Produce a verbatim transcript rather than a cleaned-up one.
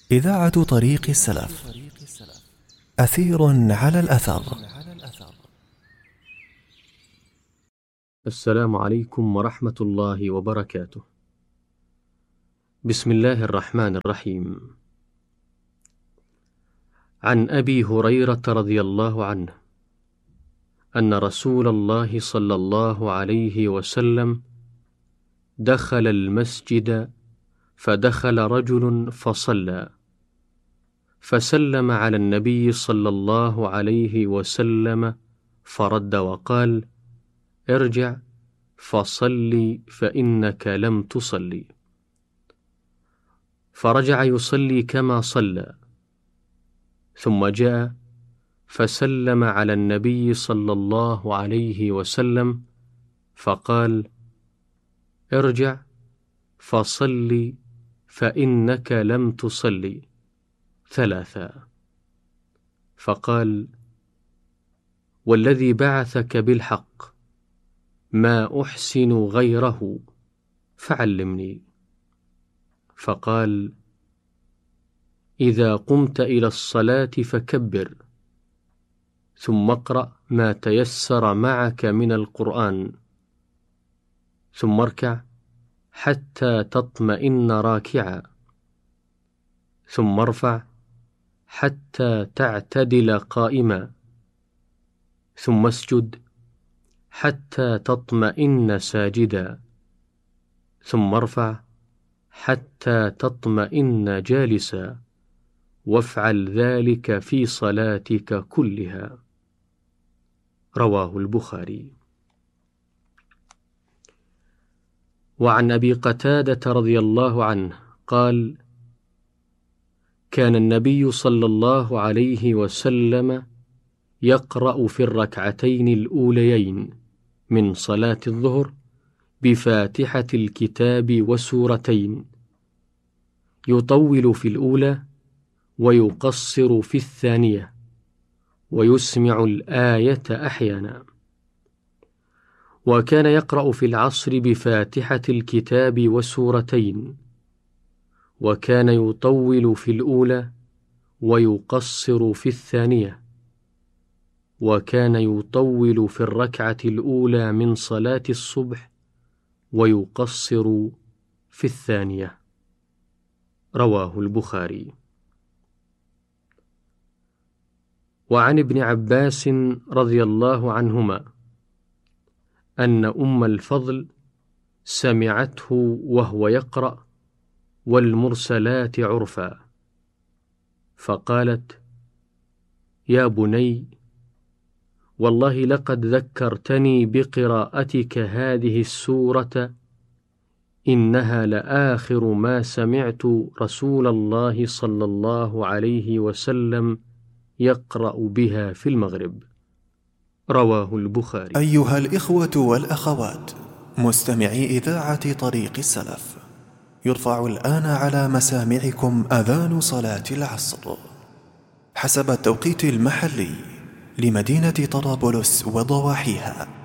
إذاعة طريق السلف، أثير على الأثر. السلام عليكم ورحمة الله وبركاته. بسم الله الرحمن الرحيم. عن أبي هريرة رضي الله عنه أن رسول الله صلى الله عليه وسلم دخل المسجد فدخل رجل فصلى، فسلم على النبي صلى الله عليه وسلم فرد وقال: ارجع فصلي فإنك لم تصلي. فرجع يصلي كما صلى، ثم جاء فسلم على النبي صلى الله عليه وسلم فقال: ارجع فصلي فإنك لم تصلي ثلاثا. فقال: والذي بعثك بالحق ما أحسن غيره فعلمني. فقال: إذا قمت إلى الصلاة فكبر، ثم اقرأ ما تيسر معك من القرآن، ثم اركع حتى تطمئن راكعا، ثم ارفع حتى تعتدل قائما، ثم اسجد حتى تطمئن ساجدا، ثم ارفع حتى تطمئن جالسا، وافعل ذلك في صلاتك كلها. رواه البخاري. وعن أبي قتادة رضي الله عنه قال: كان النبي صلى الله عليه وسلم يقرأ في الركعتين الأوليين من صلاة الظهر بفاتحة الكتاب وسورتين، يطول في الأولى ويقصر في الثانية، ويسمع الآية أحيانا. وكان يقرأ في العصر بفاتحة الكتاب وسورتين، وكان يطول في الأولى ويقصر في الثانية، وكان يطول في الركعة الأولى من صلاة الصبح ويقصر في الثانية. رواه البخاري. وعن ابن عباس رضي الله عنهما أن أم الفضل سمعته وهو يقرأ: والمرسلات عرفا، فقالت: يا بني، والله لقد ذكرتني بقراءتك هذه السورة، إنها لآخر ما سمعت رسول الله صلى الله عليه وسلم يقرأ بها في المغرب. رواه البخاري. أيها الإخوة والأخوات مستمعي إذاعة طريق السلف، يرفع الآن على مسامعكم أذان صلاة العصر حسب التوقيت المحلي لمدينة طرابلس وضواحيها.